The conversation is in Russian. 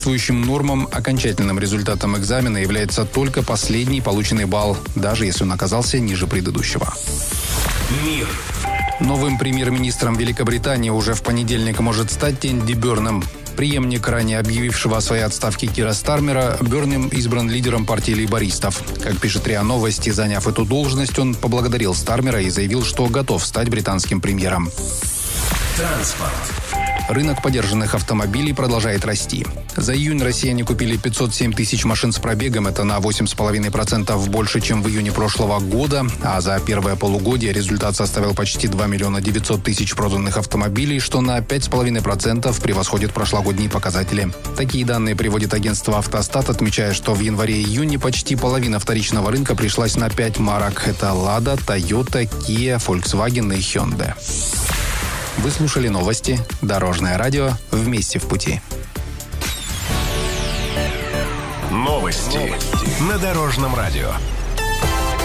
Соответствующим нормам окончательным результатом экзамена является только последний полученный балл, даже если он оказался ниже предыдущего. Мир. Новым премьер-министром Великобритании уже в понедельник может стать Энди Бёрнем. Преемник ранее объявившего о своей отставке Кира Стармера, Бёрнем избран лидером партии лейбористов. Как пишет РИА Новости, заняв эту должность, он поблагодарил Стармера и заявил, что готов стать британским премьером. Транспорт. Рынок подержанных автомобилей продолжает расти. За июнь россияне купили 507 тысяч машин с пробегом, это на 8,5% больше, чем в июне прошлого года, а за первое полугодие результат составил почти 2 миллиона 900 тысяч проданных автомобилей, что на 5,5% превосходит прошлогодние показатели. Такие данные приводит агентство «Автостат», отмечая, что в январе-июне почти половина вторичного рынка пришлась на 5 марок. Это «Лада», «Тойота», «Киа», «Фольксваген» и «Хёндай». Вы слушали новости «Дорожное радио». Вместе в пути. Новости на Дорожном радио.